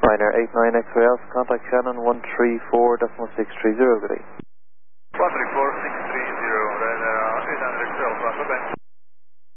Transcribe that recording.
Ryanair 89 X-ray Alpha, contact Shannon 134.630, good day. 134.630, Ryanair 89 X-ray Alpha, good day.